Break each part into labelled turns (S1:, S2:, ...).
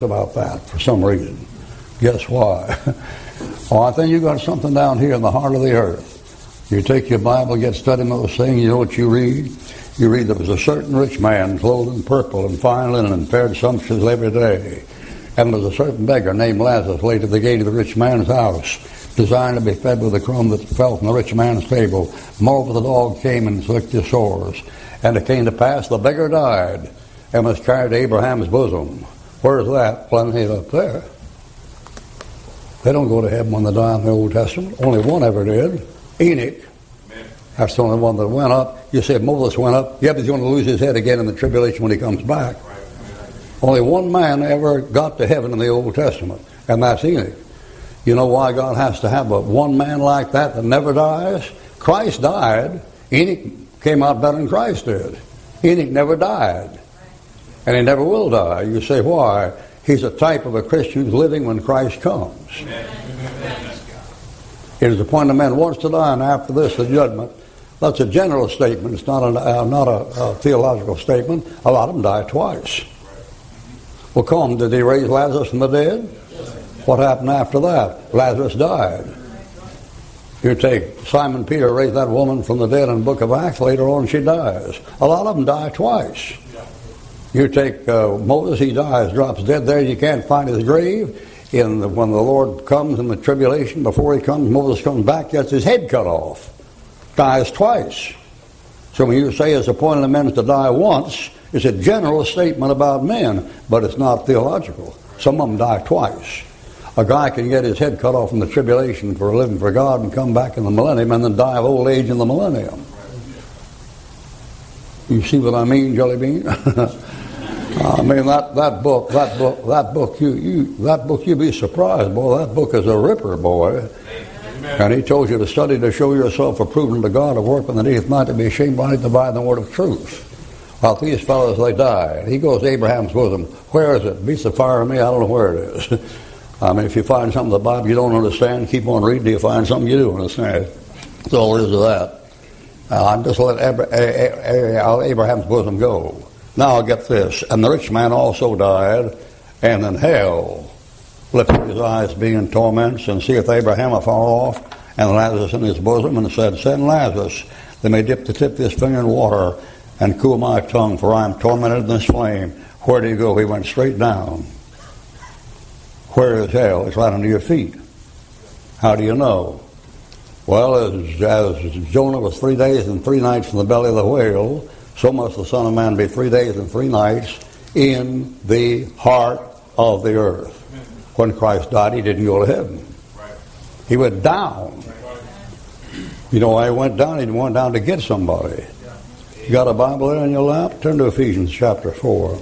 S1: about that for some reason. Guess why? Oh, I think you got something down here in the heart of the earth. You take your Bible, get studying those things, you know what you read? You read there was a certain rich man clothed in purple and fine linen and fared sumptuously every day. And there was a certain beggar named Lazarus laid at the gate of the rich man's house, desiring to be fed with the crumb that fell from the rich man's table. Moreover, the dog came and licked his sores. And it came to pass, the beggar died and was carried to Abraham's bosom. Where's that? Plenty up there. They don't go to heaven when they die in the Old Testament. Only one ever did. Enoch. Amen. That's the only one that went up. You said Moses went up. Yeah, but he's going to lose his head again in the tribulation when he comes back. Right. Only one man ever got to heaven in the Old Testament, and that's Enoch. You know why God has to have one man like that never dies? Christ died. Enoch came out better than Christ did. Enoch never died. And he never will die. You say, why? He's a type of a Christian who's living when Christ comes. Amen. It is appointed man once to die, and after this the judgment. That's a general statement. It's not a theological statement. A lot of them die twice. Well, come, did he raise Lazarus from the dead? What happened after that? Lazarus died. You take Simon Peter, raised that woman from the dead in the book of Acts. Later on she dies. A lot of them die twice. You take Moses, he dies, drops dead there. You can't find his grave. When the Lord comes in the tribulation, before he comes, Moses comes back, gets his head cut off. Dies twice. So when you say it's appointed men to die once, it's a general statement about men, but it's not theological. Some of them die twice. A guy can get his head cut off in the tribulation for living for God and come back in the millennium and then die of old age in the millennium. You see what I mean, Jelly Bean? I mean that book, you'd be surprised, boy. That book is a ripper, boy. Amen. And he told you to study to show yourself approved unto God, a workman that needeth not to be ashamed, but to divide the word of truth. While these fellows, they died. He goes to Abraham's bosom. Where is it? Beats the fire in me. I don't know where it is. I mean, if you find something in the Bible you don't understand, keep on reading till you find something you do understand. That's all there is to that. I'm just let Abraham's bosom go. Now I'll get this. And the rich man also died, and in hell lifted his eyes, being in torments, and seeth Abraham afar off, and Lazarus in his bosom, and said, Send Lazarus, they may dip the tip of his finger in water, and cool my tongue, for I am tormented in this flame. Where did he go? He went straight down. Where is hell? It's right under your feet. How do you know? Well, as Jonah was 3 days and 3 nights in the belly of the whale, so must the Son of Man be 3 days and 3 nights in the heart of the earth. When Christ died, he didn't go to heaven. He went down. You know why he went down? He went down to get somebody. You got a Bible there in your lap? Turn to Ephesians chapter 4.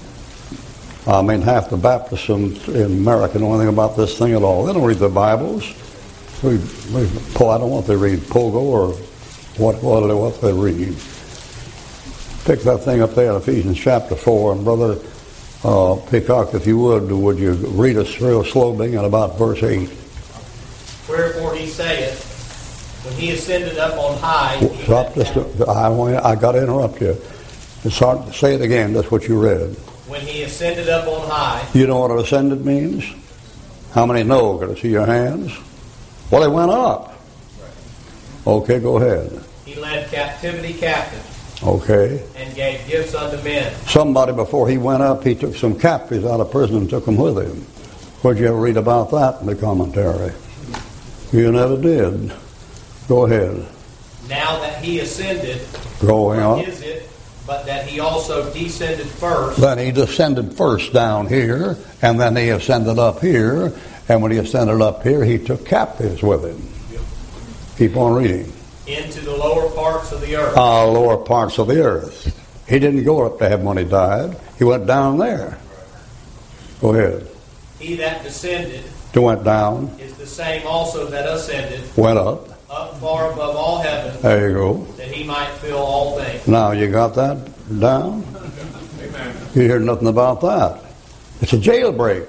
S1: I mean, half the Baptists in America know anything about this thing at all. They don't read their Bibles. I don't know if they read Pogo or what they read. Pick that thing up there in Ephesians chapter 4. And Brother Peacock, if you would you read us real slow, being at about verse 8.
S2: Wherefore he saith, when he ascended up on high...
S1: Stop just I got to interrupt you. Say it again. That's what you read.
S2: When he ascended up on high...
S1: You know what ascended means? How many know? Can I see your hands? Well, they went up. Okay, go ahead.
S2: He led captivity captive.
S1: Okay.
S2: And gave gifts unto men.
S1: Somebody, before he went up, he took some captives out of prison and took them with him. Where'd you ever read about that in the commentary? You never did. Go ahead.
S2: Now that he ascended,
S1: what
S2: is it but that he also descended first?
S1: Then he descended first down here, and then he ascended up here, and when he ascended up here, he took captives with him. Keep on reading.
S2: Into the lower parts of the earth.
S1: Lower parts of the earth. He didn't go up to heaven when he died. He went down there. Go ahead.
S2: He that descended
S1: went down
S2: is the same also that ascended.
S1: Went up
S2: far above all heaven.
S1: There you go.
S2: That he might fill all things.
S1: Now you got that down? Amen. You hear nothing about that. It's a jailbreak.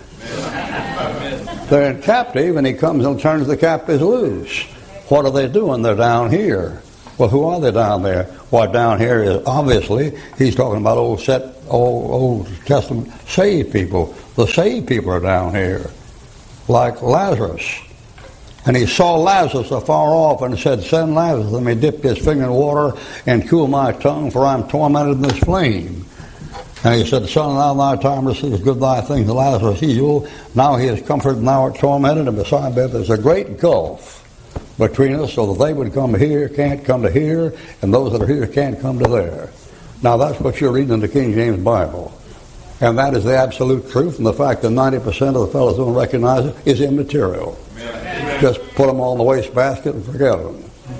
S1: They're in captive, and he comes and turns the captives loose. What are they doing? They're down here. Well, who are they down there? Why, down here is obviously he's talking about Old Testament saved people. The saved people are down here, like Lazarus. And he saw Lazarus afar off and said, "Send Lazarus, let me dip his finger in water and cool my tongue, for I am tormented in this flame." And he said, "Son, now thy time receives good thy things, and Lazarus evil. Now he is comforted, and thou art tormented." And beside that there's a great gulf between us, so that they would come here, can't come to here, and those that are here can't come to there. Now that's what you're reading in the King James Bible. And that is the absolute truth, and the fact that 90% of the fellows don't recognize it is immaterial. Amen. Just put them all in the wastebasket and forget them.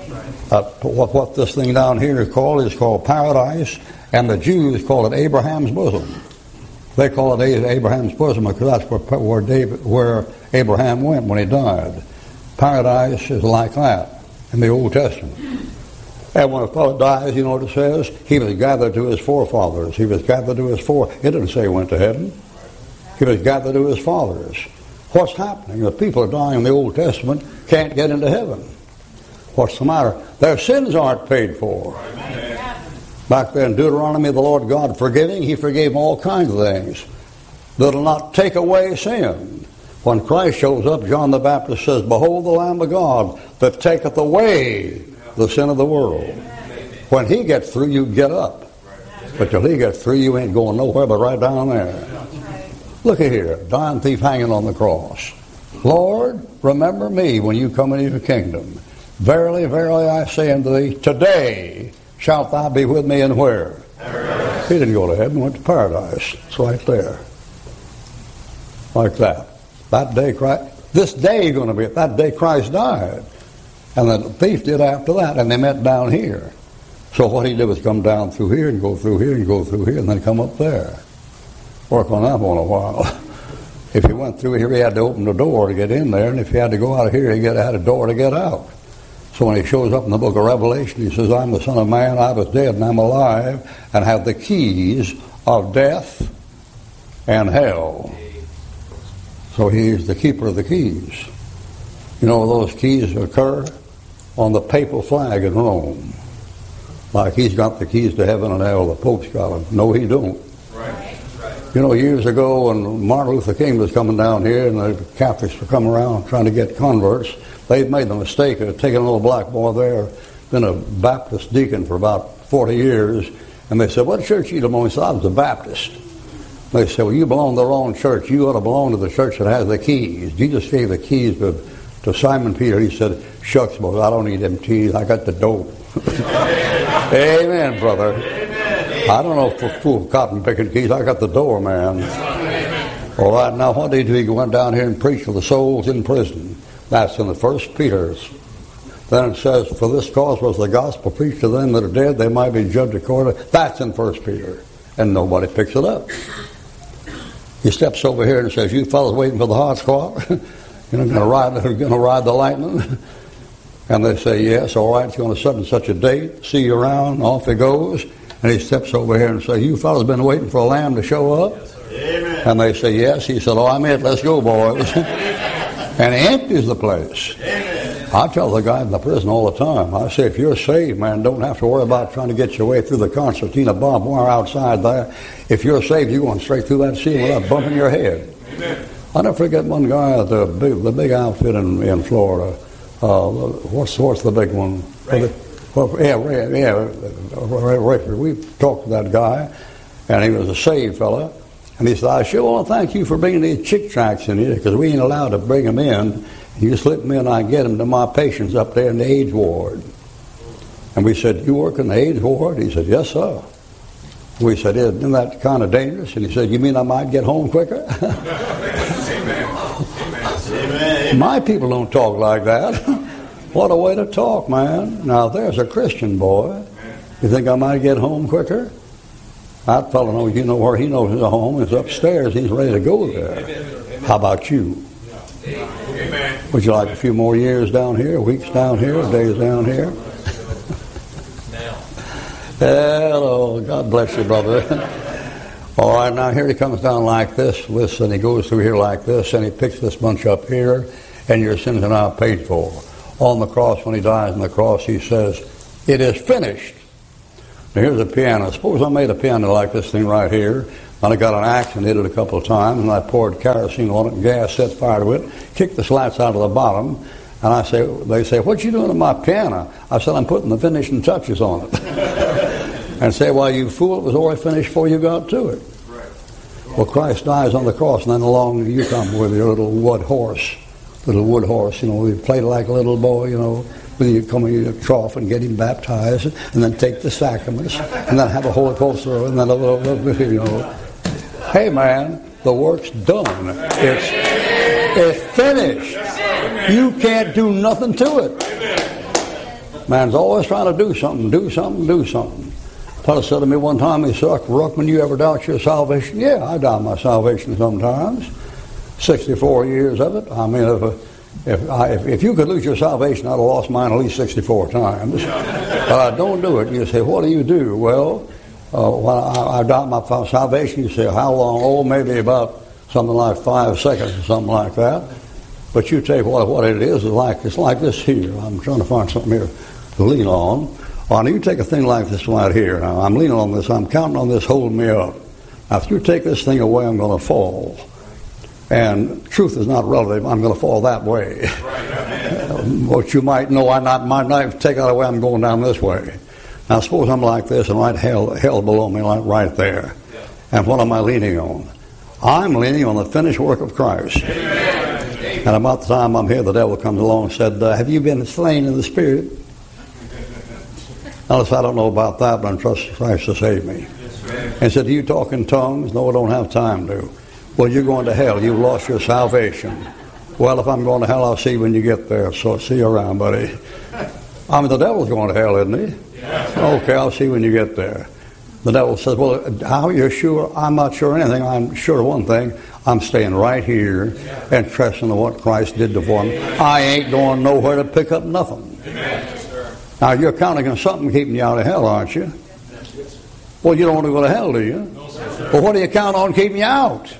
S1: What this thing down here is called paradise, and the Jews call it Abraham's bosom. They call it Abraham's bosom because that's where Abraham went when he died. Paradise is like that in the Old Testament. And when a fellow dies, you know what it says? He was gathered to his forefathers. He was gathered to his It didn't say he went to heaven. He was gathered to his fathers. What's happening? The people are dying in the Old Testament can't get into heaven. What's the matter? Their sins aren't paid for. Back there in Deuteronomy, the Lord God forgiving, He forgave all kinds of things that'll not take away sin. When Christ shows up, John the Baptist says, "Behold the Lamb of God that taketh away the sin of the world." When He gets through, you get up. But till He gets through, you ain't going nowhere but right down there. Look at here, dying thief hanging on the cross. "Lord, remember me when you come into your kingdom. Verily, verily, I say unto thee, today shalt thou be with me," and where? Paradise. He didn't go to heaven, went to paradise. It's right there. Like that. That day, this day is going to be that day Christ died. And the thief did after that, and they met down here. So what he did was come down through here and go through here and go through here and then come up there. Work on that one a while. If he went through here, he had to open the door to get in there, and if he had to go out of here, he had a door to get out. So when he shows up in the book of Revelation, he says, "I'm the Son of Man, I was dead, and I'm alive, and have the keys of death and hell." So he's the keeper of the keys. You know, those keys occur on the papal flag in Rome. Like he's got the keys to heaven and hell, the Pope's got them. No, he don't. Right. You know, years ago when Martin Luther King was coming down here and the Catholics were coming around trying to get converts, they'd made the mistake of taking a little black boy there, been a Baptist deacon for about 40 years, and they said, "What church you belong to?" He said, "I was a Baptist." They said, "Well, you belong to the wrong church. You ought to belong to the church that has the keys." Jesus gave the keys to Simon Peter. He said, "Shucks, boy, I don't need them keys. I got the dope." Amen, brother. Amen. I don't know for fool cotton picking keys. I got the door, man. All right, now what did he do? He went down here and preached to the souls in prison. That's in the 1 Peter. Then it says, "For this cause was the gospel preached to them that are dead, they might be judged according." That's in 1 Peter. And nobody picks it up. He steps over here and says, "You fellas waiting for the hot squad? You're going to ride the lightning?" And they say, "Yes, all right, it's going to such and such a date. See you around." Off he goes. And he steps over here and says, "You fellas been waiting for a lamb to show up?" Yes, and they say, "Yes." He said, "Oh, I'm it. Let's go, boys." And he empties the place. Amen. I tell the guy in the prison all the time, I say, if you're saved, man, don't have to worry about trying to get your way through the concertina barbed wire outside there. If you're saved, you're going straight through that ceiling without bumping your head. Amen. I never forget one guy at the big outfit in Florida. What's the big one? Ray. We talked to that guy, and he was a saved fella. And he said, "I sure want to thank you for bringing these chick tracts in here, because we ain't allowed to bring them in. You slip them in, and I get them to my patients up there in the AIDS ward." And we said, "You work in the AIDS ward?" He said, "Yes, sir." We said, "Isn't that kind of dangerous?" And he said, "You mean I might get home quicker?" Amen. My people don't talk like that. What a way to talk, man. Now, there's a Christian boy. You think I might get home quicker? That fellow knows, you know where he knows his home is upstairs. He's ready to go there. How about you? Amen. Would you like a few more years down here, weeks down here, days down here? Hello. God bless you, brother. All right, now here he comes down like this, and he goes through here like this, and he picks this bunch up here, and your sins are now paid for. On the cross, when he dies on the cross, he says, "It is finished." Now here's a piano. Suppose I made a piano like this thing right here. And I got an axe and hit it a couple of times, and I poured kerosene on it and gas, set fire to it, kicked the slats out of the bottom, and they say, what you doing to my piano? I said, I'm putting the finishing touches on it. And say, well, you fool, it was already finished before you got to it. Well, Christ dies on the cross, and then along you come with your little wood horse. You play like a little boy, when you come in your trough and get him baptized, and then take the sacraments, and then have a Holy Ghost throw, and then a little. Hey, man, the work's done. It's finished. You can't do nothing to it. Man's always trying to do something. Fellow said to me one time, he said, Ruckman, you ever doubt your salvation? Yeah, I doubt my salvation sometimes. 64 years of it. I mean, if you could lose your salvation, I'd have lost mine at least 64 times. But I don't do it. You say, what do you do? Well, when I doubt my salvation, you say, how long? Oh, maybe about something like 5 seconds or something like that. But you take what it is, it's like this here. I'm trying to find something here to lean on. Now you take a thing like this right here. Now I'm leaning on this. I'm counting on this holding me up. Now if you take this thing away, I'm going to fall. And truth is not relative. I'm going to fall that way. What you might know, I might not take that away. I'm going down this way. Now suppose I'm like this, and right hell below me, like right there. And what am I leaning on? I'm leaning on the finished work of Christ. And about the time I'm here, the devil comes along and said, have you been slain in the Spirit? Now, I don't know about that, but I'm trusting Christ to save me. And said, do you talk in tongues? No, I don't have time to. Well, you're going to hell. You've lost your salvation. Well, if I'm going to hell, I'll see you when you get there. So see you around, buddy. I mean, the devil's going to hell, isn't he? Okay, I'll see you when you get there. The devil says, well, how are you sure? I'm not sure anything. I'm sure one thing. I'm staying right here and trusting in what Christ did for me. I ain't going nowhere to pick up nothing. Now, you're counting on something keeping you out of hell, aren't you? Well, you don't want to go to hell, do you? Well, what do you count on keeping you out?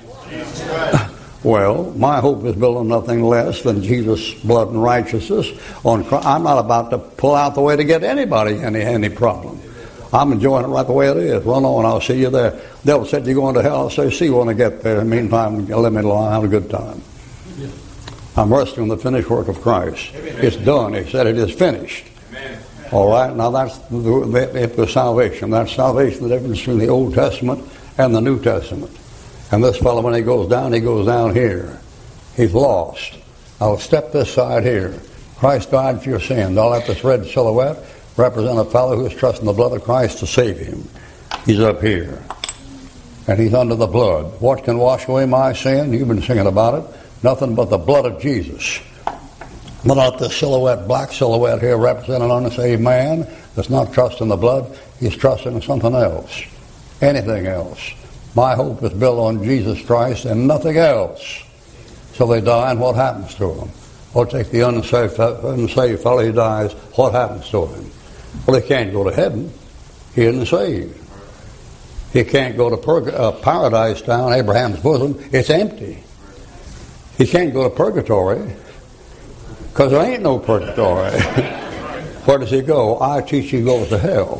S1: Well, my hope is built on nothing less than Jesus' blood and righteousness. I'm not about to pull out the way to get anybody any problem. I'm enjoying it right the way it is. Run on, I'll see you there. The devil said, you're going to hell. I'll say, see you when I get there. In the meantime, let me alone. Have a good time. I'm resting on the finished work of Christ. It's done. He said it is finished. All right, now that's the salvation. That's salvation, the difference between the Old Testament and the New Testament. And this fellow, when he goes down here. He's lost. I'll step this side here. Christ died for your sins. I'll let this red silhouette represent a fellow who is trusting the blood of Christ to save him. He's up here. And he's under the blood. What can wash away my sin? You've been singing about it. Nothing but the blood of Jesus. But not this silhouette, black silhouette here, representing an unsaved man that's not trusting the blood. He's trusting in something else. Anything else. My hope is built on Jesus Christ and nothing else. So they die, and what happens to them? Well, take the unsaved fellow who dies. What happens to him? Well, he can't go to heaven. He isn't saved. He can't go to paradise down Abraham's bosom. It's empty. He can't go to purgatory because there ain't no purgatory. Where does he go? I teach he goes to hell.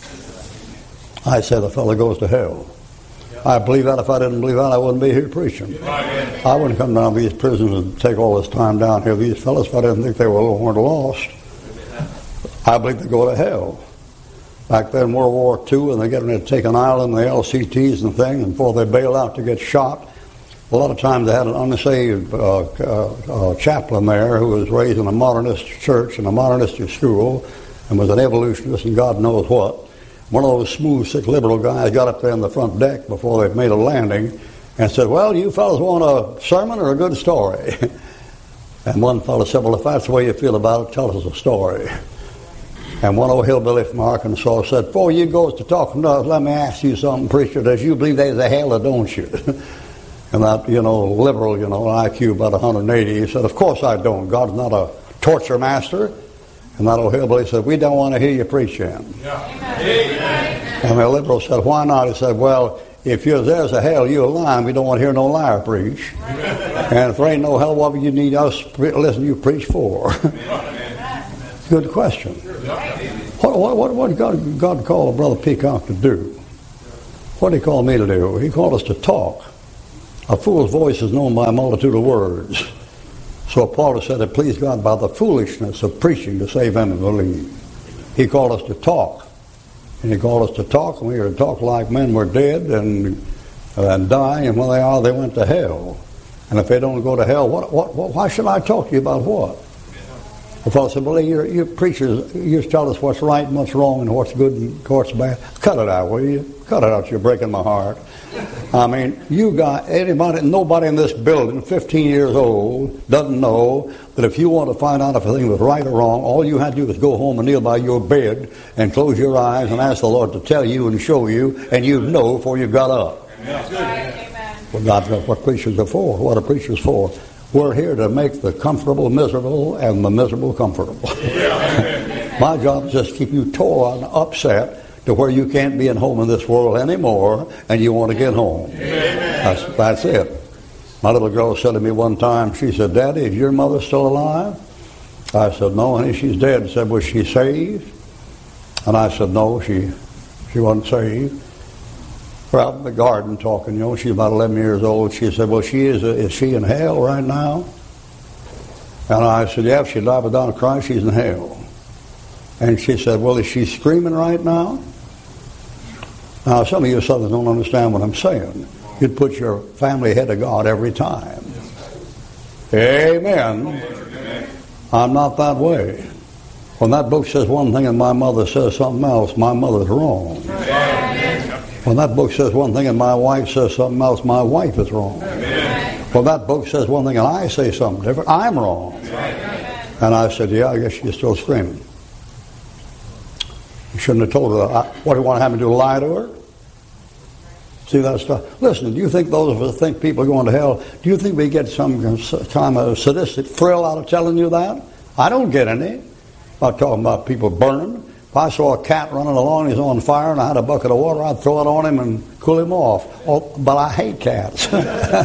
S1: I say the fellow goes to hell. I believe that. If I didn't believe that, I wouldn't be here preaching. I wouldn't come down to these prisons and take all this time down here. These fellows, if I didn't think they weren't lost, I believe they go to hell. Back then, World War II, and they get ready to take an island, the LCTs and things, and before they bail out to get shot, a lot of times they had an unsaved chaplain there who was raised in a modernist church and a modernist school and was an evolutionist and God knows what. One of those smooth, sick, liberal guys got up there on the front deck before they made a landing and said, well, you fellas want a sermon or a good story? And one fellow said, well, if that's the way you feel about it, tell us a story. And one old hillbilly from Arkansas said, before you go to talking to us, let me ask you something, preacher. Does you believe there's a hell or don't you? And that, liberal, IQ about 180, he said, of course I don't. God's not a torture master. And that old hillbilly said, we don't want to hear you preach him. Yeah. And the liberal said, why not? He said, well, if there's a hell, you're lying. We don't want to hear no liar preach. And if there ain't no hell, what would you need us to listen to you preach for? Good question. What did God call Brother Peacock to do? What did he call me to do? He called us to talk. A fool's voice is known by a multitude of words. So Paul said it pleased God by the foolishness of preaching to save them that believe. He called us to talk. And he called us to talk, and we were to talk like men were dead and die, and when they are, they went to hell. And if they don't go to hell, why should I talk to you about what? The fellow said, well, you preachers, you tell us what's right and what's wrong and what's good and what's bad. Cut it out, will you? Cut it out, you're breaking my heart. I mean, you got nobody in this building, 15 years old, doesn't know that if you want to find out if a thing was right or wrong, all you had to do is go home and kneel by your bed and close your eyes and ask the Lord to tell you and show you, and you'd know before you got up.
S3: Amen.
S1: Well, that's what preachers are for. What are preachers for? We're here to make the comfortable miserable and the miserable comfortable. My job is just to keep you tore and upset to where you can't be at home in this world anymore and you want to get home. That's it. My little girl said to me one time, she said, Daddy, is your mother still alive? I said, no, honey, she's dead. She said, was she saved? And I said, no, she wasn't saved. We're out in the garden talking, she's about 11 years old. She said, well, is she in hell right now? And I said, yeah, if she died without Christ, she's in hell. And she said, well, is she screaming right now? Now, some of you Southerners don't understand what I'm saying. You'd put your family ahead of God every time. Amen. I'm not that way. When that book says one thing and my mother says something else, my mother's wrong. When that book says one thing and my wife says something else, my wife is wrong. When that book says one thing and I say something different, I'm wrong. And I said, yeah, I guess she's still screaming. You shouldn't have told her. What do you want to have me do, lie to her? See that stuff? Listen, do you think those of us think people are going to hell, do you think we get some kind of sadistic thrill out of telling you that? I don't get any. I'm not talking about people burning. If I saw a cat running along, he's on fire, and I had a bucket of water, I'd throw it on him and cool him off. Oh, but I hate cats. But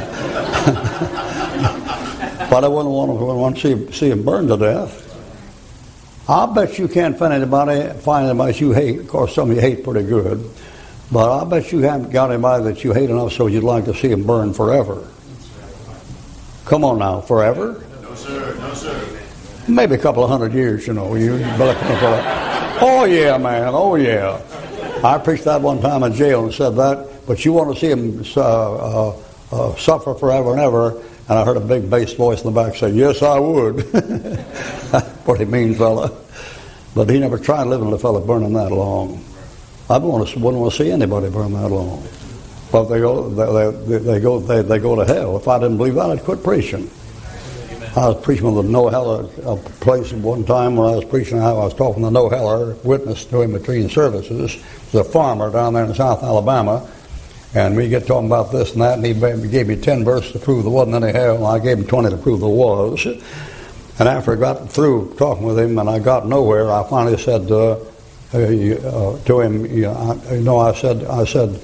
S1: I wouldn't want to see him burn to death. I bet you can't find anybody that you hate. Of course, some of you hate pretty good. But I bet you haven't got anybody that you hate enough so you'd like to see him burn forever. Come on now, forever?
S3: No, sir. No, sir.
S1: Maybe a couple of 100 years, Oh, yeah, man. Oh, yeah. I preached that one time in jail and said that. But you want to see him suffer forever and ever. And I heard a big bass voice in the back say, yes, I would. Pretty mean fella. But he never tried living with a fella burning that long. I wouldn't want to see anybody burn that long. But they go to hell. If I didn't believe that, I'd quit preaching. I was preaching with a No Heller place one time when I was preaching. I was talking to No Heller, witness to him between services. He's a farmer down there in South Alabama. And we get talking about this and that, and he gave me 10 verses to prove there wasn't any hell, and I gave him 20 to prove there was. And after I got through talking with him and I got nowhere, I finally said to him, I said,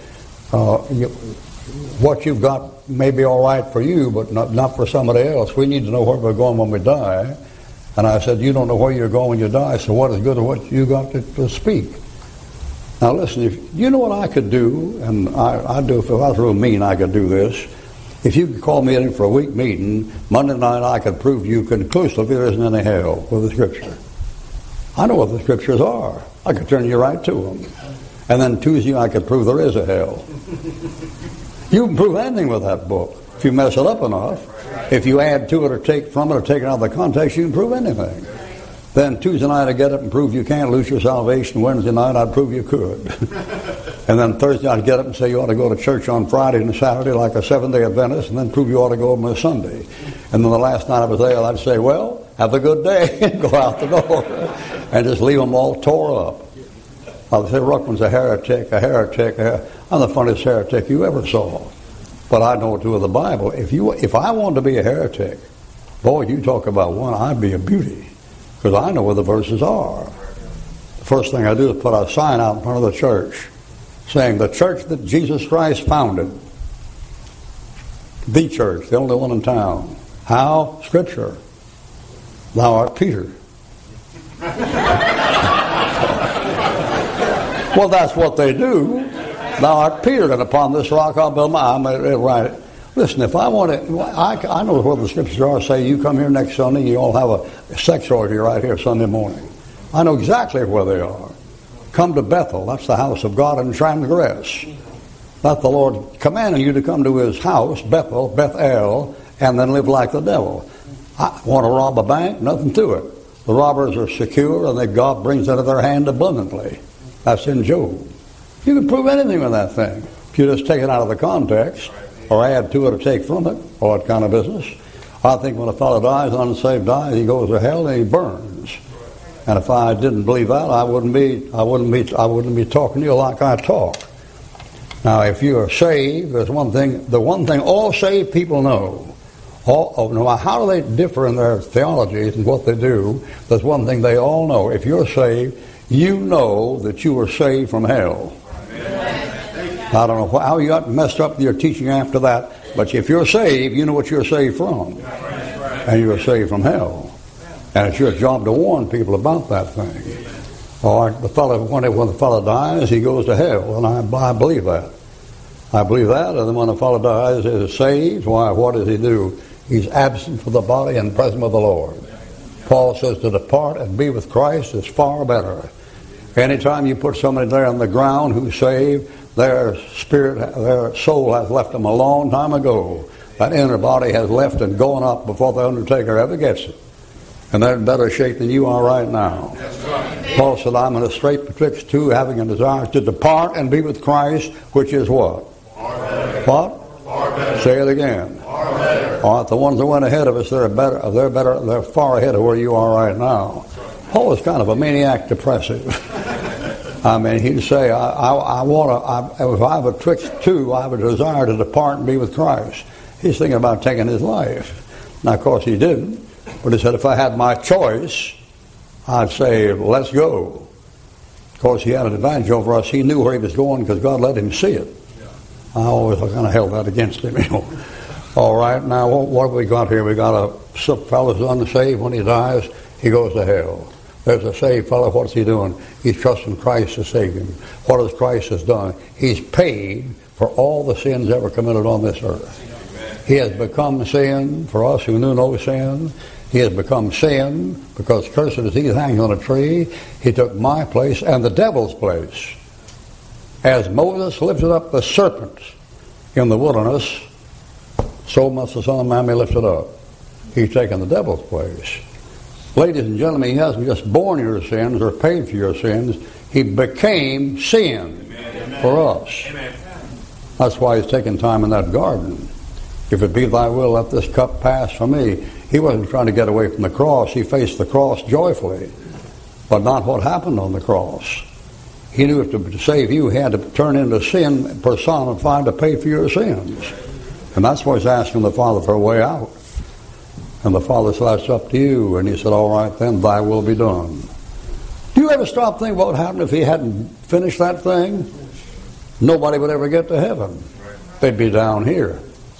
S1: what you've got may be all right for you, but not for somebody else. We need to know where we're going when we die. And I said, you don't know where you're going when you die, so what is good of what you got to speak? Now listen, if you know what I could do, and I do, if I was real mean, I could do this. If you could call me in for a week meeting, Monday night I could prove to you conclusively there isn't any hell with the Scripture. I know what the Scriptures are. I could turn you right to them. And then Tuesday I could prove there is a hell. You can prove anything with that book if you mess it up enough. If you add to it or take from it or take it out of the context, you can prove anything. Then Tuesday night I'd get up and prove you can't lose your salvation. Wednesday night I'd prove you could. And then Thursday I'd get up and say you ought to go to church on Friday and Saturday like a Seventh-day Adventist, and then prove you ought to go on a Sunday. And then the last night I was there, I'd say, well, have a good day, and go out the door and just leave them all tore up. I'd say Ruckman's a heretic. I'm the funniest heretic you ever saw. But I know two of the Bible. If I wanted to be a heretic, boy, you talk about one, I'd be a beauty. Because I know where the verses are. The first thing I do is put a sign out in front of the church saying, the church that Jesus Christ founded. The church, the only one in town. How? Scripture. Thou art Peter. Well, that's what they do. Thou art Peter, and upon this rock I'll build my... Right. Listen, if I want to... I know what the scriptures are. Say, you come here next Sunday, you all have a sex orgy right here Sunday morning. I know exactly where they are. Come to Bethel. That's the house of God, and transgress. That's the Lord commanding you to come to his house, Bethel, Bethel, and then live like the devil. I want to rob a bank? Nothing to it. The robbers are secure, and God brings into their hand abundantly. That's in Job. You can prove anything with that thing. If you just take it out of the context, or add to it or take from it, or that kind of business. I think when a fellow dies, unsaved dies, he goes to hell and he burns. And if I didn't believe that, I wouldn't be talking to you like I talk. Now, if you are saved, there's one thing. The one thing all saved people know. No matter how they differ in their theologies and what they do, there's one thing they all know. If you're saved, you know that you were saved from hell. I don't know how you got messed up with your teaching after that, but if you're saved, you know what you're saved from. And you're saved from hell. And it's your job to warn people about that thing. Or the fellow, when the fellow dies, he goes to hell, and I believe that. I believe that, and then when the fellow dies, is saved, why, what does he do? He's absent from the body and present with the Lord. Paul says to depart and be with Christ is far better. Anytime you put somebody there on the ground who's saved, their spirit, their soul has left them a long time ago. That inner body has left and gone up before the undertaker ever gets it. And they're in better shape than you are right now. Paul said, I'm in a strait betwixt two, having a desire to depart and be with Christ, which is what? What? Say it again. All right, the ones that went ahead of us, they're far ahead of where you are right now. Paul is kind of a maniac depressive. I mean, he'd say, if I have a twixt two, I have a desire to depart and be with Christ. He's thinking about taking his life. Now, of course, he didn't. But he said, if I had my choice, I'd say, let's go. Of course, he had an advantage over us. He knew where he was going because God let him see it. I always kind of held that against him, you know. All right, now, what have we got here? We got a fellow who's unsaved. When he dies, he goes to hell. There's a saved fellow. What's he doing? He's trusting Christ to save him. What has Christ has done? He's paid for all the sins ever committed on this earth. He has become sin for us who knew no sin. He has become sin because cursed is he that hangs on a tree. He took my place and the devil's place. As Moses lifted up the serpent in the wilderness, so must the Son of Man be lifted up. He's taken the devil's place. Ladies and gentlemen, he hasn't just borne your sins or paid for your sins. He became sin for us. Amen. That's why he's taken time in that garden. If it be thy will, let this cup pass from me. He wasn't trying to get away from the cross. He faced the cross joyfully, but not what happened on the cross. He knew if to save you, he had to turn into sin personified to pay for your sins. And that's why he's asking the Father for a way out. And the Father said, that's up to you. And he said, all right then, thy will be done. Do you ever stop thinking what would happen if he hadn't finished that thing? Nobody would ever get to heaven. They'd be down here.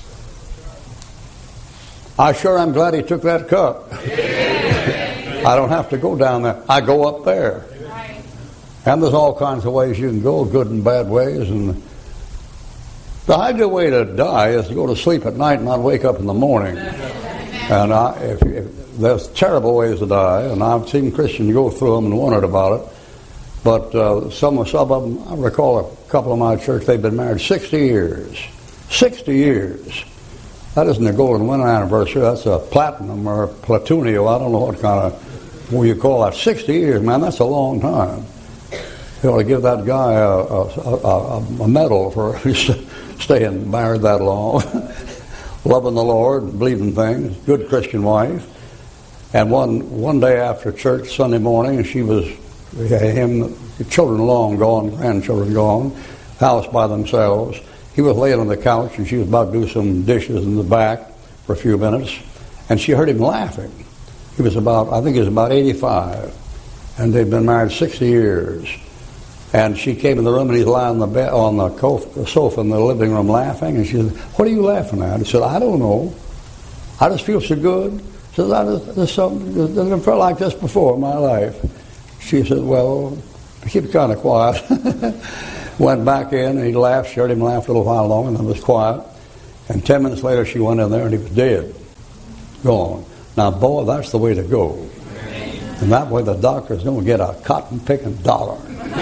S1: I sure am glad he took that cup. I don't have to go down there. I go up there. And there's all kinds of ways you can go, good and bad ways. And the ideal way to die is to go to sleep at night and not wake up in the morning. And if there's terrible ways to die, and I've seen Christians go through them and wondered about it. But some of them, I recall a couple of my church, they've been married 60 years. 60 years. That isn't a golden wedding anniversary. That's a platinum or a platinum. I don't know what kind of, what you call that. 60 years, man, that's a long time. You ought to give that guy a medal for staying married that long. Loving the Lord, believing things, good Christian wife. And one day after church Sunday morning, she was him, children long gone, grandchildren gone, house by themselves. He was laying on the couch and she was about to do some dishes in the back for a few minutes, and she heard him laughing. He was about 85, and they'd been married 60 years. And she came in the room and he's lying on the sofa in the living room laughing. And she said, what are you laughing at? He said, I don't know. I just feel so good. She said, there's never felt like this before in my life. She said, well, keep kind of quiet. Went back in, and he laughed, heard him laugh a little while longer, and then was quiet. And 10 minutes later, she went in there, and he was dead. Gone. Now, boy, that's the way to go. And that way the doctor's going to get a cotton-picking dollar.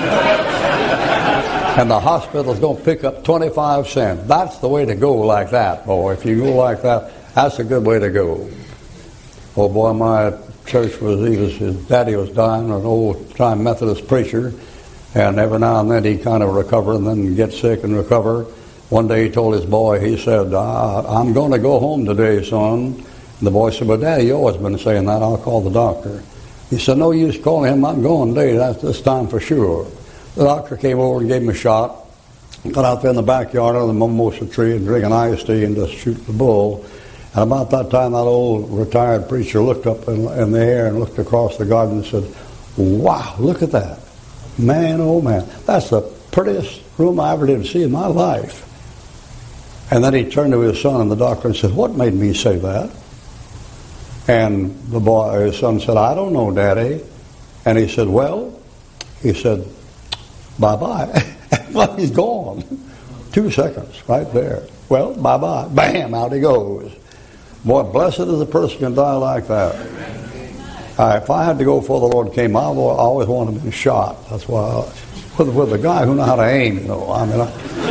S1: And the hospital's going to pick up 25 cents. That's the way to go like that, boy. If you go like that, that's a good way to go. Oh, boy, my church his daddy was dying, an old-time Methodist preacher. And every now and then he'd kind of recover and then get sick and recover. One day he told his boy, he said, I'm going to go home today, son. And the boy said, but Daddy, you always been saying that. I'll call the doctor. He said, no use calling him. I'm going today. That's this time for sure. The doctor came over and gave him a shot. Got out there in the backyard under the mimosa tree and drinking iced tea and just shoot the bull. And about that time, that old retired preacher looked up in the air and looked across the garden and said, wow, look at that. Man, oh man, that's the prettiest room I ever did see in my life. And then he turned to his son and the doctor and said, what made me say that? And his son said, I don't know, Daddy. And he said, bye-bye. Well, he's gone. 2 seconds right there. Well, bye-bye. Bam, out he goes. Boy, blessed is the person who can die like that. If I had to go before the Lord came, I always wanted to be shot. That's why, with a guy who knows how to aim, I mean,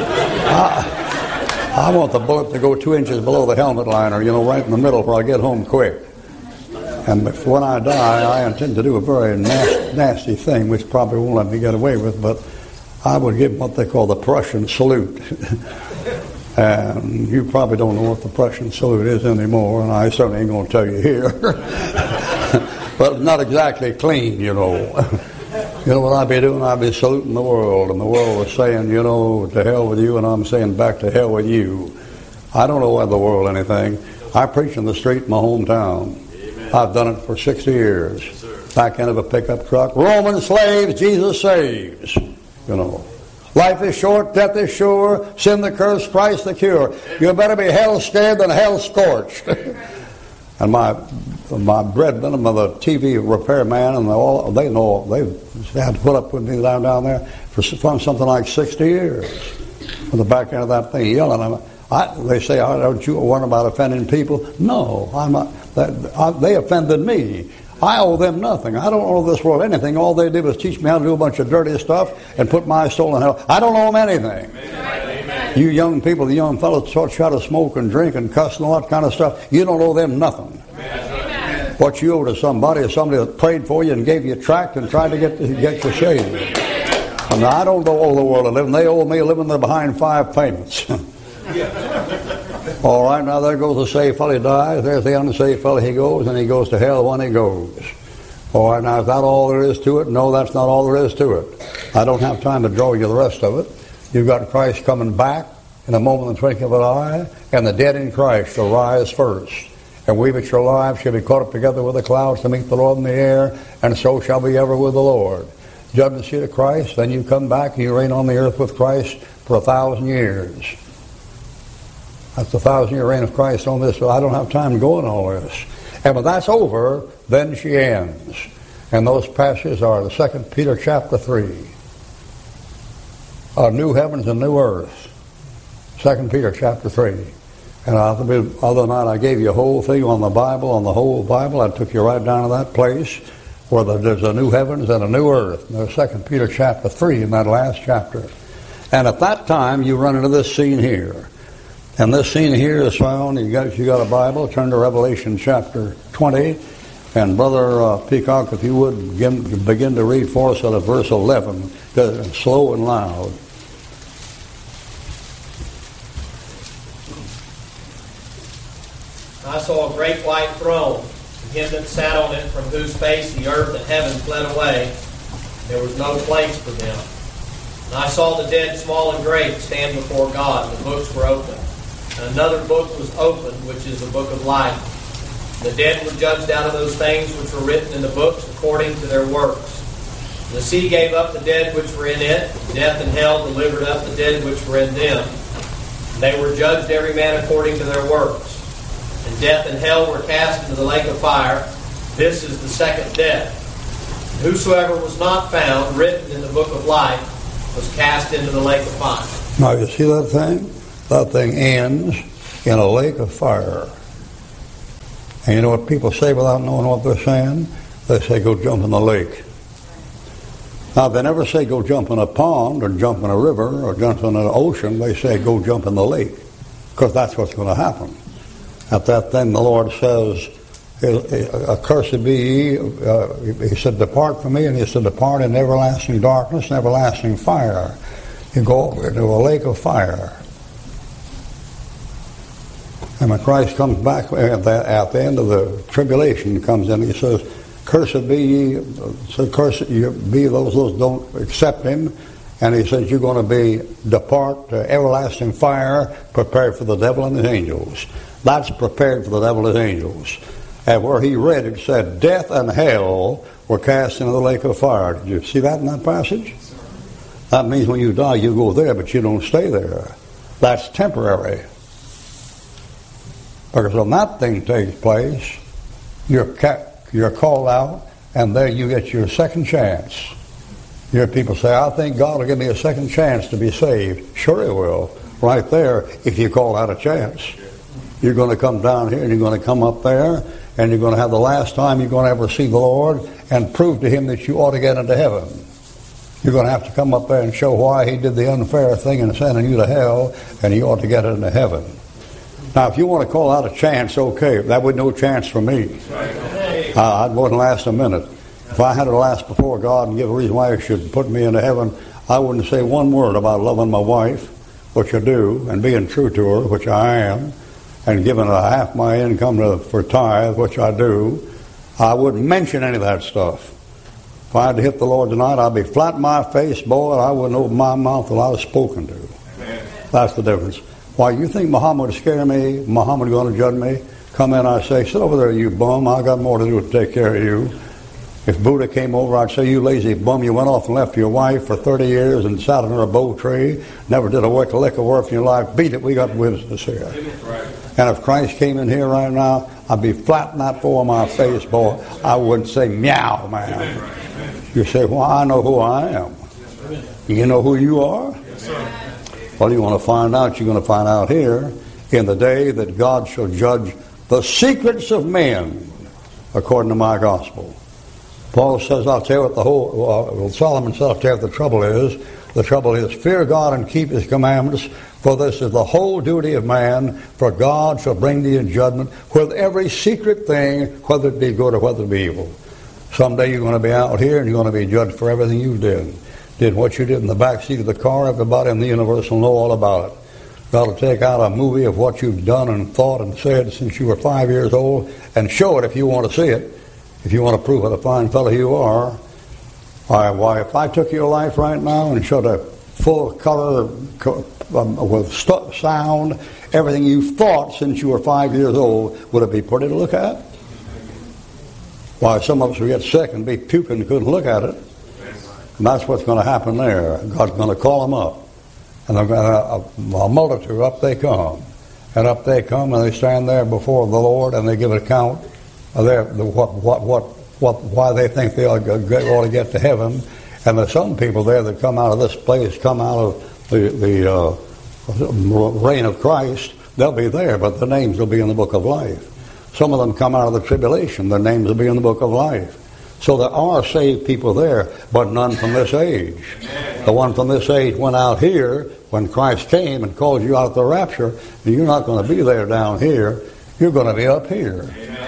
S1: I want the bullet to go 2 inches below the helmet liner, right in the middle where I get home quick. And when I die, I intend to do a very nasty thing, which probably won't let me get away with, but I would give what they call the Prussian salute. And you probably don't know what the Prussian salute is anymore, and I certainly ain't going to tell you here. But it's not exactly clean, You know what I'd be doing? I'd be saluting the world, and the world was saying, to hell with you, and I'm saying back to hell with you. I don't owe the world anything. I preach in the street in my hometown. Amen. I've done it for 60 years. Yes, back end of a pickup truck. Roman slaves, Jesus saves. Life is short, death is sure, sin the curse, Christ the cure. You better be hell scared than hell scorched. And my brethren, the TV repairman, and they had to put up with me down there for something like 60 years. On the back end of that thing, yelling at me. They say, don't you worry about offending people? No, I'm not. They offended me. I owe them nothing. I don't owe this world anything. All they did was teach me how to do a bunch of dirty stuff and put my soul in hell. I don't owe them anything. Amen. You young people, the young fellows try to smoke and drink and cuss and all that kind of stuff. You don't owe them nothing. Amen. What you owe to somebody is somebody that prayed for you and gave you a tract and tried to get you saved. And I don't owe the world a living. They owe me a living. They're behind 5 payments. All right, now there goes the saved fellow, he dies. There's the unsaved fellow, he goes, and he goes to hell when he goes. All right, now is that all there is to it? No, that's not all there is to it. I don't have time to draw you the rest of it. You've got Christ coming back in a moment of the twinkling of an eye, and the dead in Christ shall rise first. And we which are alive shall be caught up together with the clouds to meet the Lord in the air, and so shall we ever with the Lord. Judgment seat of Christ, then you come back and you reign on the earth with Christ for 1,000 years. That's the 1,000-year reign of Christ on this. So I don't have time to go into all this. And when that's over, then she ends. And those passages are the 2 Peter chapter 3. New heavens and new earth. 2 Peter chapter 3. And other than that, I gave you a whole thing on the Bible, on the whole Bible. I took you right down to that place where there's a new heavens and a new earth. There's 2 Peter chapter 3 in that last chapter. And at that time, you run into this scene here. And this scene here is found, if you got a Bible, turn to Revelation chapter 20. And Brother Peacock, if you would begin to read for us out of verse 11, slow and loud.
S2: I saw a great white throne, and him that sat on it, from whose face the earth and heaven fled away. There was no place for them. And I saw the dead, small and great, stand before God, and the books were opened. And another book was opened, which is the book of life. The dead were judged out of those things which were written in the books according to their works. And the sea gave up the dead which were in it. Death and hell delivered up the dead which were in them. And they were judged every man according to their works. And death and hell were cast into the lake of fire. This is the second death. And whosoever was not found written in the book of life was cast into the lake of fire.
S1: Now, you see that thing? That thing ends in a lake of fire. And you know what people say without knowing what they're saying? They say, go jump in the lake. Now, they never say go jump in a pond or jump in a river or jump in an ocean. They say go jump in the lake, because that's what's going to happen. At that thing, the Lord says, accursed be ye. He said, depart from me. And he said, depart in everlasting darkness and everlasting fire. You go over into a lake of fire. And when Christ comes back at the end of the tribulation, he comes in, he says, cursed be ye, so cursed be those don't accept him. And he says, you're going to be depart to everlasting fire, prepared for the devil and his angels. That's prepared for the devil and his angels. And where he read it said, death and hell were cast into the lake of fire. Did you see that in that passage? That means when you die, you go there, but you don't stay there. That's temporary. Because when that thing takes place, you're called out, and there you get your second chance. You hear people say, I think God will give me a second chance to be saved. Sure he will. Right there, if you call out a chance. You're going to come down here, and you're going to come up there, and you're going to have the last time you're going to ever see the Lord and prove to him that you ought to get into heaven. You're going to have to come up there and show why he did the unfair thing in sending you to hell, and you ought to get into heaven. Now, if you want to call out a chance, okay. That would no chance for me. I wouldn't last a minute. If I had to last before God and give a reason why he should put me into heaven, I wouldn't say one word about loving my wife, which I do, and being true to her, which I am, and giving her half my income for tithe, which I do. I wouldn't mention any of that stuff. If I had to hit the Lord tonight, I'd be flat in my face, boy, and I wouldn't open my mouth till I was spoken to. Amen. That's the difference. Why, you think Muhammad would scare me? Muhammad going to judge me? Come in, I say, sit over there, you bum. I got more to do to take care of you. If Buddha came over, I'd say, you lazy bum, you went off and left your wife for 30 years and sat under a bow tree, never did a lick of work in your life. Beat it, we got business here. Right. And if Christ came in here right now, I'd be flat in that floor of my face, boy. I wouldn't say, meow, man. Right. You say, well, I know who I am. You know who you are? Yes, sir. Well, you want to find out, you're going to find out here in the day that God shall judge the secrets of men according to my gospel. Paul says, I'll tell you what the whole, Solomon says, I'll tell you what the trouble is. The trouble is, fear God and keep his commandments, for this is the whole duty of man, for God shall bring thee in judgment with every secret thing, whether it be good or whether it be evil. Someday you're going to be out here and you're going to be judged for everything you did. Did what you did in the back seat of the car, everybody in the universe will know all about it. God will take out a movie of what you've done and thought and said since you were 5 years old and show it if you want to see it, if you want to prove what a fine fellow you are. Why, if I took your life right now and showed a full color with sound, everything you've thought since you were 5 years old, would it be pretty to look at? Why, some of us would get sick and be puking and couldn't look at it. And that's what's going to happen there. God's going to call them up. And a multitude, up they come. And up they come, and they stand there before the Lord, and they give an account of why they think they ought to get to heaven. And there's some people there that come out of this place, come out of the reign of Christ. They'll be there, but their names will be in the book of life. Some of them come out of the tribulation. Their names will be in the book of life. So there are saved people there, but none from this age. The one from this age went out here when Christ came and called you out of the rapture, and you're not going to be there down here. You're going to be up here.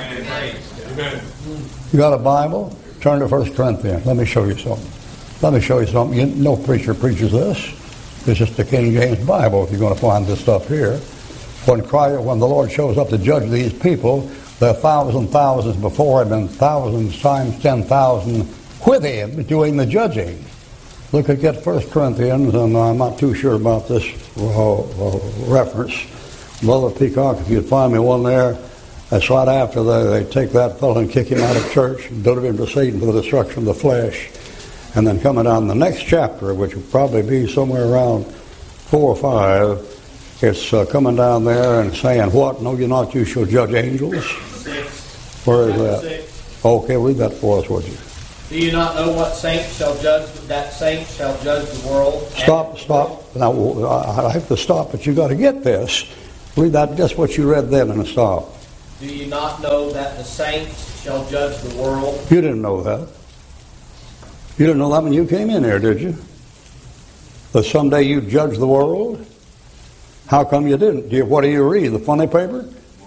S1: Amen. You got a Bible? Turn to 1 Corinthians. Let me show you something. No preacher preaches this. It's just the King James Bible if you're going to find this stuff here. When the Lord shows up to judge these people, there are thousands before him and thousands times 10,000 with him doing the judging. Look at 1 Corinthians, and I'm not too sure about this reference. Brother Peacock, if you'd find me one there, that's right after they take that fellow and kick him out of church and deliver him to Satan for the destruction of the flesh. And then coming down the next chapter, which will probably be somewhere around 4 or 5, it's coming down there and saying, what? Know you not you shall judge angels?
S2: 6.
S1: Where is that? 6. Okay, read that for us, would you?
S2: Do you not know what saint shall judge? That saint shall judge the world.
S1: Stop. Now, I have to stop, but you got to get this. Read that, just what you read then, and stop.
S2: Do you not know that the saints shall judge the world?
S1: You didn't know that. You didn't know that when you came in here, did you? That someday you'd judge the world? How come you didn't? What do you read? The funny paper?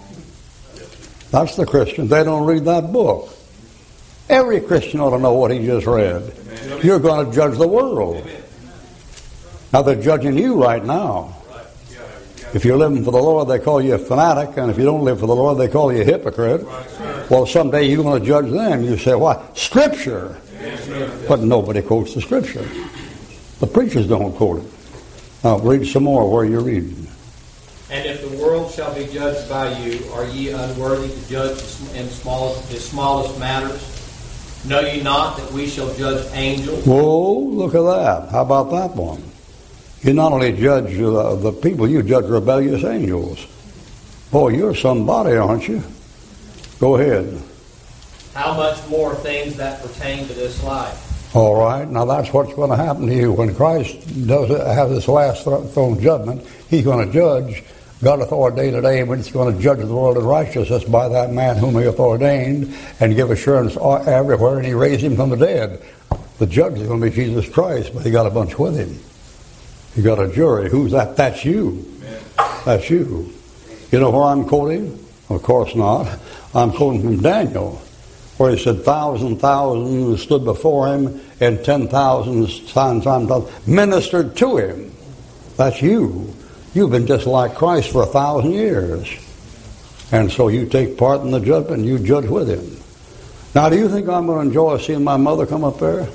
S1: That's the Christian. They don't read that book. Every Christian ought to know what he just read. Amen. You're going to judge the world. Amen. Now they're judging you right now. If you're living for the Lord, they call you a fanatic, and if you don't live for the Lord, they call you a hypocrite. Well, someday you're going to judge them. You say, why? Scripture. But nobody quotes the Scripture. The preachers don't quote it. Now read some more where you're reading.
S2: And if the world shall be judged by you, are ye unworthy to judge in the smallest matters? Know ye not that we shall judge angels?
S1: Whoa, look at that. How about that one? You not only judge the people, you judge rebellious angels. Boy, you're somebody, aren't you? Go ahead.
S2: How much more things that pertain to this life?
S1: All right, now that's what's going to happen to you. When Christ does have this last throne judgment, he's going to judge. God hath ordained a day when he's going to judge the world in righteousness by that man whom he hath ordained and give assurance everywhere, and he raised him from the dead. The judge is going to be Jesus Christ, but he got a bunch with him. He got a jury. Who's that? That's you. Amen. That's you. You know where I'm quoting? Of course not. I'm quoting from Daniel, where he said thousands stood before him, and 10,000 times ministered to him. That's you. You've been just like Christ for 1,000 years. And so you take part in the judgment and you judge with him. Now, do you think I'm going to enjoy seeing my mother come up there?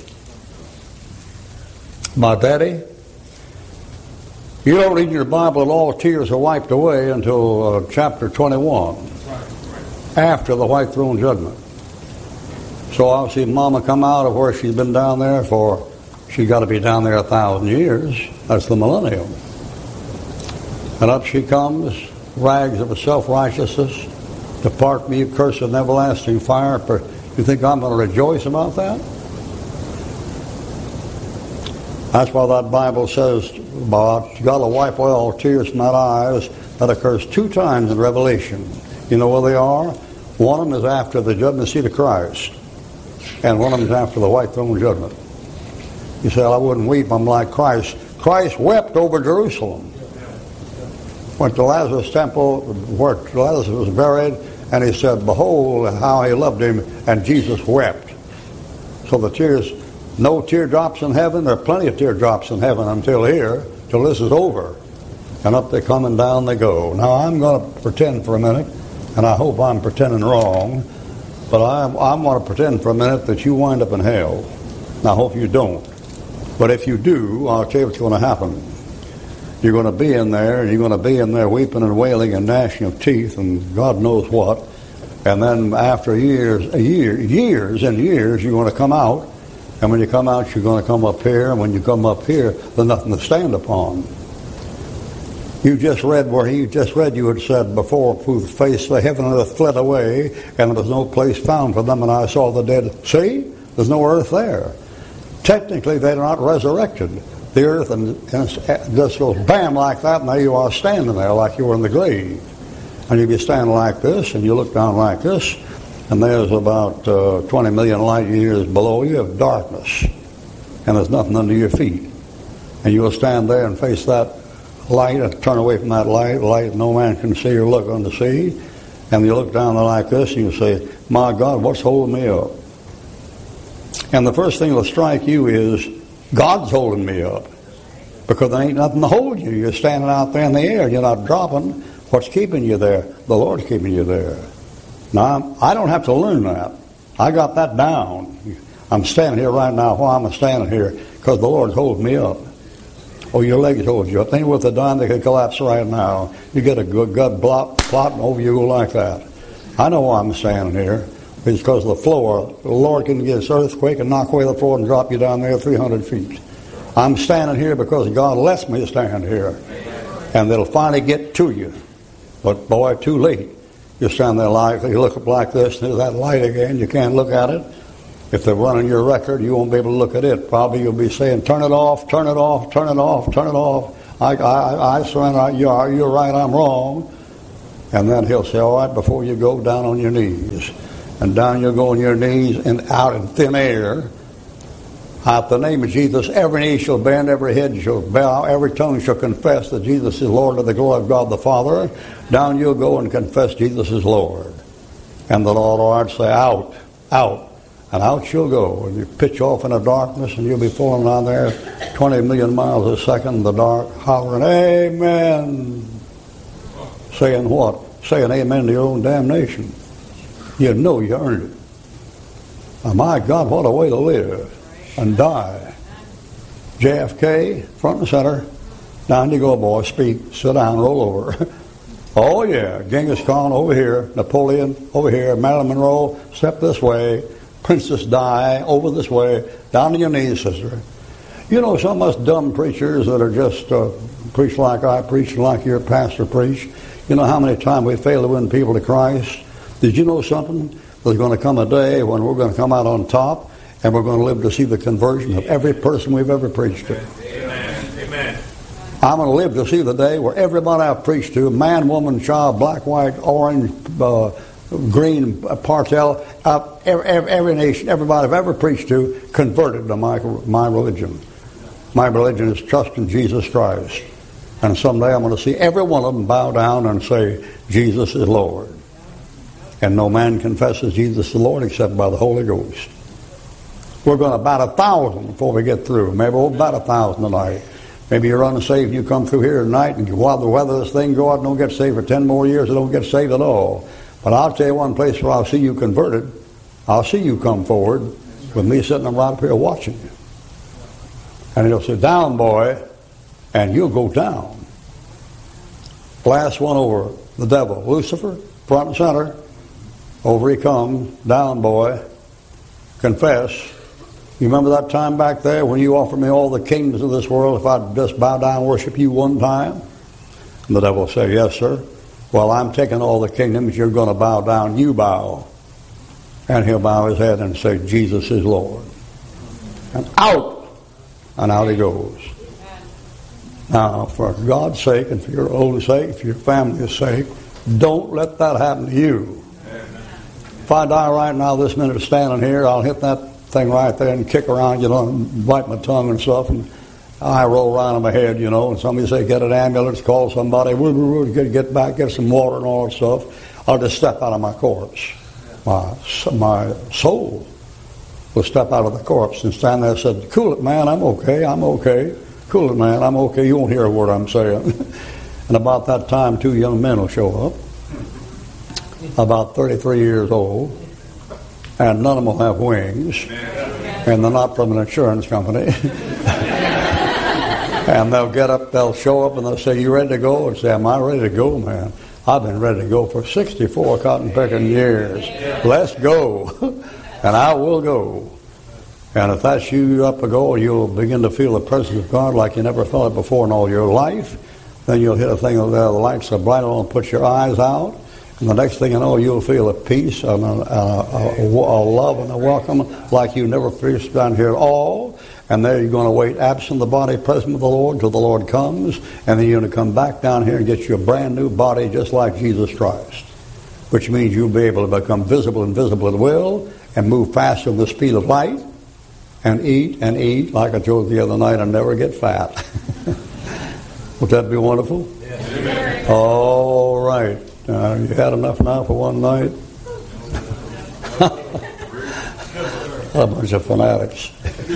S1: My daddy? You don't read your Bible and all tears are wiped away until chapter 21. After the white throne judgment. So I'll see Mama come out of where she's been down there for, she's got to be down there 1,000 years. That's the millennium. And up she comes, rags of a self-righteousness, depart me, you cursed with everlasting fire. You think I'm going to rejoice about that? That's why that Bible says about God will wipe away all tears from that eyes. That occurs 2 times in Revelation. You know where they are? One of them is after the judgment seat of Christ, and one of them is after the white throne judgment. You say, well, I wouldn't weep, I'm like Christ. Christ wept over Jerusalem. Went to Lazarus' temple where Lazarus was buried, and he said, behold how he loved him, and Jesus wept. So the tears, no teardrops in heaven. There are plenty of teardrops in heaven until here, till this is over. And up they come and down they go. Now I'm going to pretend for a minute, and I hope I'm pretending wrong, but I want to pretend for a minute that you wind up in hell. And I hope you don't. But if you do, I'll tell you what's going to happen. You're going to be in there, and you're going to be in there weeping and wailing and gnashing of teeth and God knows what. And then after years and years, you're going to come out. And when you come out, you're going to come up here. And when you come up here, there's nothing to stand upon. You just read where he just read, you had said, before whose face the heaven and earth fled away, and there was no place found for them, and I saw the dead. See? There's no earth there. Technically, they're not resurrected. The earth and just goes bam like that, and there you are standing there like you were in the grave. And you be standing like this, and you look down like this, and there's about 20 million light years below you of darkness, and there's nothing under your feet. And you'll stand there and face that light and turn away from that light no man can see or look on to see. And you look down there like this, and you say, my God, what's holding me up? And the first thing that'll strike you is, God's holding me up. Because there ain't nothing to hold you. You're standing out there in the air. You're not dropping. What's keeping you there? The Lord's keeping you there. Now, I don't have to learn that. I got that down. I'm standing here right now. Why am I standing here? Because the Lord's holding me up. Oh, your legs hold you up. They ain't worth a dime. They could collapse right now. You get a good gut plotting over you like that. I know why I'm standing here. It's because of the floor. The Lord can get this earthquake and knock away the floor and drop you down there 300 feet. I'm standing here because God lets me stand here. And it'll finally get to you. But boy, too late. You stand there like, you look up like this, and there's that light again. You can't look at it. If they're running your record, you won't be able to look at it. Probably you'll be saying, turn it off, turn it off, turn it off, turn it off. I surrender, you're right, I'm wrong. And then he'll say, all right, before you go, down on your knees. And down you'll go on your knees and out in thin air. At the name of Jesus, every knee shall bend, every head shall bow, every tongue shall confess that Jesus is Lord to the glory of God the Father. Down you'll go and confess Jesus is Lord. And the Lord will say, out, out. And out you'll go. And you pitch off in the darkness, and you'll be falling down there 20 million miles a second in the dark, hollering, amen. Saying what? Saying amen to your own damnation. You know you earned it. Oh, my God, what a way to live and die. JFK, front and center. Down you go, boy. Speak. Sit down. Roll over. Oh, yeah. Genghis Khan over here. Napoleon over here. Marilyn Monroe, step this way. Princess Di over this way. Down on your knees, sister. You know, some of us dumb preachers that are just preach like I preach, like your pastor preach. You know how many times we fail to win people to Christ? Did you know something? There's going to come a day when we're going to come out on top, and we're going to live to see the conversion of every person we've ever preached to.
S3: Amen. Amen.
S1: I'm going to live to see the day where everybody I've preached to, man, woman, child, black, white, orange, green, partel, every nation, everybody I've ever preached to, converted to my religion. My religion is trust in Jesus Christ. And someday I'm going to see every one of them bow down and say, Jesus is Lord. And no man confesses Jesus is Lord except by the Holy Ghost. We're going to about 1,000 before we get through. Maybe about 1,000 tonight. Maybe you're unsaved and you come through here tonight, and while the weather this thing go out and don't get saved for 10 more years, you don't get saved at all. But I'll tell you one place where I'll see you converted. I'll see you come forward with me sitting right up here watching you. And he'll say, down, boy, and you'll go down. Last one over, the devil, Lucifer, front and center. Over he comes, down, boy, confess. You remember that time back there when you offered me all the kingdoms of this world if I'd just bow down and worship you one time? And the devil will say, yes, sir. Well, I'm taking all the kingdoms. You're going to bow down. You bow. And he'll bow his head and say, Jesus is Lord. And out. And out he goes. Now, for God's sake and for your own sake, for your family's sake, don't let that happen to you. If I die right now, this minute standing here, I'll hit that thing right there and kick around, and bite my tongue and stuff, and I roll around in my head, and somebody say, get an ambulance, call somebody, get back, get some water and all that stuff. I'll just step out of my corpse. My soul will step out of the corpse and stand there and say, cool it, man, I'm okay. Cool it, man, I'm okay. You won't hear a word I'm saying. And about that time, 2 young men will show up, about 33 years old, and none of them will have wings, and they're not from an insurance company. And they'll get up, they'll show up, and they'll say, you ready to go? And say, am I ready to go, man? I've been ready to go for 64 cotton-picking years. Let's go. And I will go. And if that's you up a go, you'll begin to feel the presence of God like you never felt it before in all your life. Then you'll hit a thing over there, the lights are bright on, put your eyes out. And the next thing you know, you'll feel a peace and a love and a welcome like you never faced down here at all. And there you're going to wait absent the body, present with the Lord, till the Lord comes. And then you're going to come back down here and get you a brand new body just like Jesus Christ. Which means you'll be able to become visible and visible at will and move faster than the speed of light and eat, like I told you the other night, and never get fat. Would that be wonderful?
S3: Yes.
S1: All right. You had enough now for one night? A bunch of fanatics.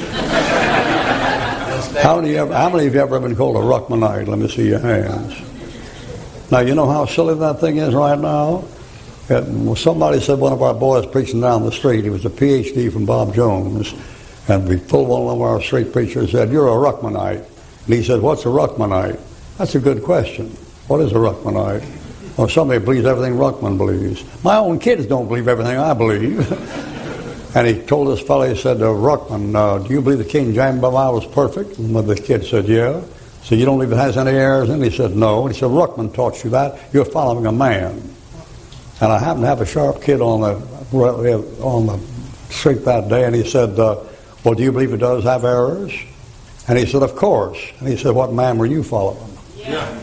S1: How many of you ever been called a Ruckmanite? Let me see your hands. Now, you know how silly that thing is right now? Somebody said one of our boys preaching down the street, he was a PhD from Bob Jones, and we told one of our street preachers, said, you're a Ruckmanite. And he said, what's a Ruckmanite? That's a good question. What is a Ruckmanite? Well, somebody believes everything Ruckman believes. My own kids don't believe everything I believe. And he told this fellow, he said, Ruckman, do you believe the King James Bible was perfect? And the kid said, yeah. So you don't believe it has any errors in it? He said, no. And he said, Ruckman taught you that. You're following a man. And I happened to have a sharp kid on the street that day, and he said, well, do you believe it does have errors? And he said, of course. And he said, what man were you following? Yeah.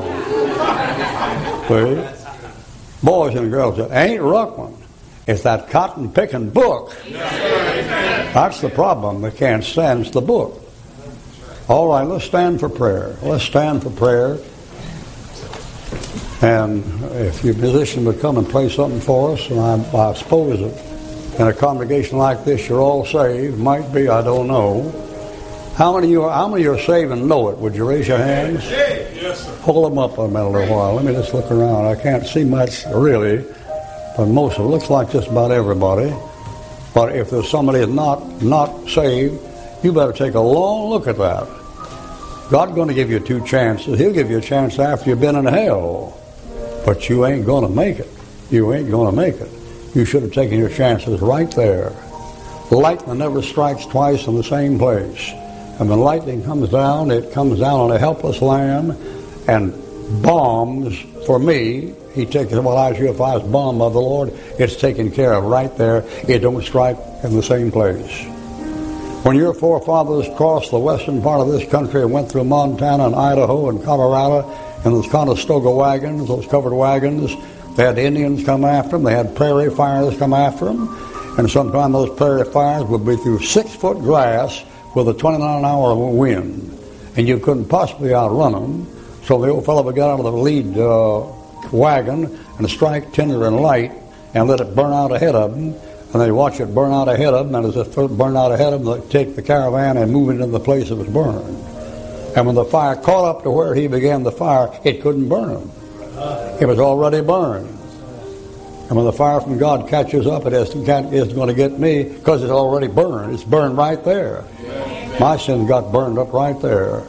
S1: Boys and girls, it ain't Ruckman. It's that cotton-picking book. That's the problem. They can't stand the book. All right, let's stand for prayer. Let's stand for prayer. And if your musician would come and play something for us, and I suppose that in a congregation like this, you're all saved. Might be, I don't know. How many of you are saved and know it? Would you raise your hands?
S3: Yes, sir.
S1: Hold them up a minute, a little while. Let me just look around. I can't see much, really, but most of it looks like just about everybody. But if there's somebody not saved, you better take a long look at that. God's going to give you 2 chances. He'll give you a chance after you've been in hell. But you ain't going to make it. You ain't going to make it. You should have taken your chances right there. Lightning never strikes twice in the same place. And when lightning comes down, it comes down on a helpless land, and bombs, for me, he takes it, well, as you if I was bomb of the Lord, it's taken care of right there. It don't strike in the same place. When your forefathers crossed the western part of this country and went through Montana and Idaho and Colorado in those Conestoga wagons, those covered wagons, they had Indians come after them, they had prairie fires come after them, and sometimes those prairie fires would be through 6-foot grass with a 29-hour wind, and you couldn't possibly outrun them. So the old fellow would get out of the lead wagon and strike tinder and light and let it burn out ahead of them, and they'd watch it burn out ahead of them, and as it burned out ahead of them, they'd take the caravan and move it into the place it was burned. And when the fire caught up to where he began the fire, it couldn't burn him. It was already burned. And when the fire from God catches up, it isn't going to get me because it's already burned. It's burned right there. My sin got burned up right there.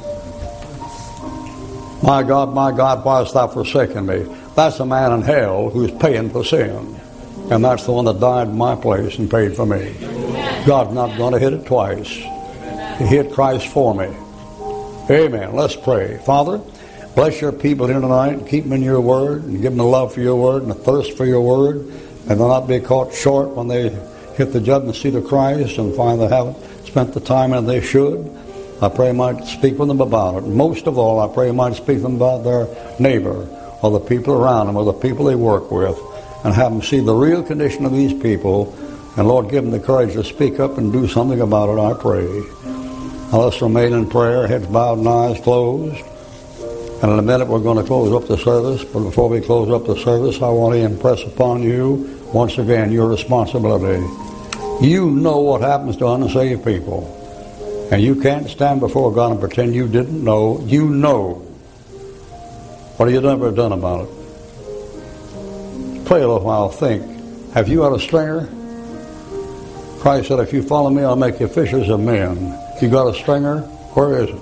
S1: My God, why hast thou forsaken me? That's a man in hell who's paying for sin. And that's the one that died in my place and paid for me. God's not going to hit it twice. He hit Christ for me. Amen. Let's pray. Father, bless your people here tonight. Keep them in your word and give them a love for your word and a thirst for your word. And they'll not be caught short when they hit the judgment seat of Christ and find they haven't spent the time that they should. I pray you might speak with them about it. Most of all, I pray you might speak to them about their neighbor or the people around them or the people they work with, and have them see the real condition of these people. And Lord, give them the courage to speak up and do something about it, I pray. Now let's remain in prayer, heads bowed and eyes closed. And in a minute we're going to close up the service. But before we close up the service, I want to impress upon you, once again, your responsibility. You know what happens to unsaved people. And you can't stand before God and pretend you didn't know. You know. What have you ever done about it? Pray a little while, think. Have you had a stringer? Christ said, if you follow me, I'll make you fishers of men. You got a stringer? Where is it?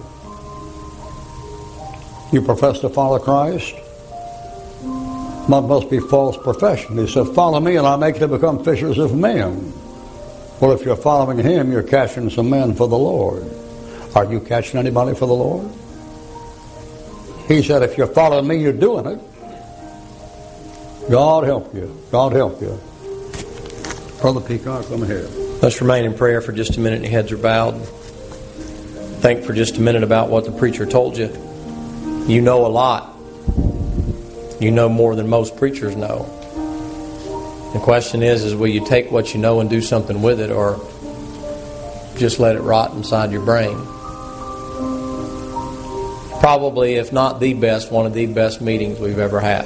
S1: You profess to follow Christ? That must be false profession. He said, follow me and I'll make you to become fishers of men. Well, if you're following him, you're catching some men for the Lord. Are you catching anybody for the Lord? He said, if you're following me, you're doing it. God help you. God help you. Brother Peacock, come here.
S2: Let's remain in prayer for just a minute. Your heads are bowed. Think for just a minute about what the preacher told you. You know a lot. You know more than most preachers know. The question is will you take what you know and do something with it, or just let it rot inside your brain? Probably, if not the best, one of the best meetings we've ever had.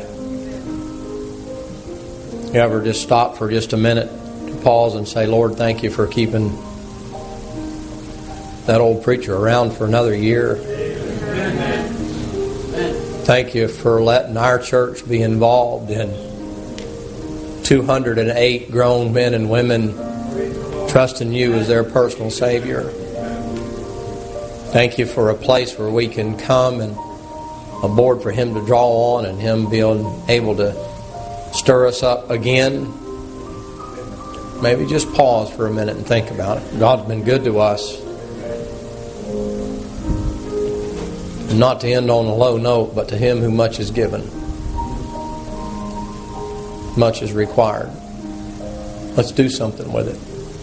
S2: You ever just stop for just a minute to pause and say, Lord, thank you for keeping that old preacher around for another year. Thank you for letting our church be involved in 208 grown men and women trusting you as their personal Savior. Thank you for a place where we can come and a board for Him to draw on and Him being able to stir us up again. Maybe just pause for a minute and think about it. God's been good to us. And not to end on a low note, but to him who much is given, much is required. Let's do something with it.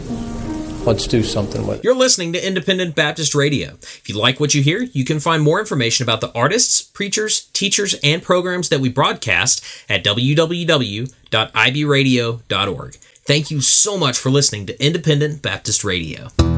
S4: Let's do something with it.
S5: You're listening to Independent Baptist Radio. If you like what you hear, you can find more information about the artists, preachers, teachers, and programs that we broadcast at www.ibradio.org. Thank you so much for listening to Independent Baptist Radio.